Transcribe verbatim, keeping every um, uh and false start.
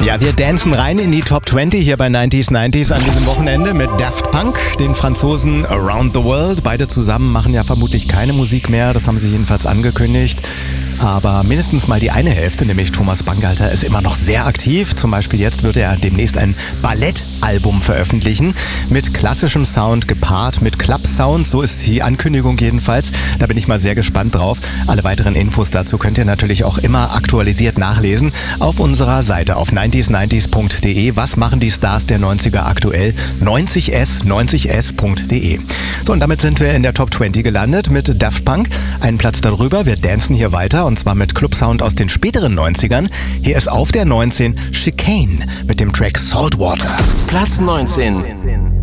Ja, wir dancen rein in die Top zwanzig hier bei neunziger neunzig an diesem Wochenende mit Daft Punk, den Franzosen Around the World. Beide zusammen machen ja vermutlich keine Musik mehr, das haben sie jedenfalls angekündigt. Aber mindestens mal die eine Hälfte, nämlich Thomas Bangalter, ist immer noch sehr aktiv. Zum Beispiel jetzt wird er demnächst ein Ballettalbum veröffentlichen mit klassischem Sound gepaart mit Club-Sound. So ist die Ankündigung jedenfalls. Da bin ich mal sehr gespannt drauf. Alle weiteren Infos dazu könnt ihr natürlich auch immer aktualisiert nachlesen auf unserer Seite auf neunzig neunzig punkt de. Was machen die Stars der neunziger aktuell? neunzig s, neunzig s punkt de. So, und damit sind wir in der Top zwanzig gelandet mit Daft Punk. Einen Platz darüber. Wir dancen hier weiter. Und zwar mit Club-Sound aus den späteren neunzigern. Hier ist auf der neunzehn Chicane mit dem Track Saltwater. Platz neunzehn.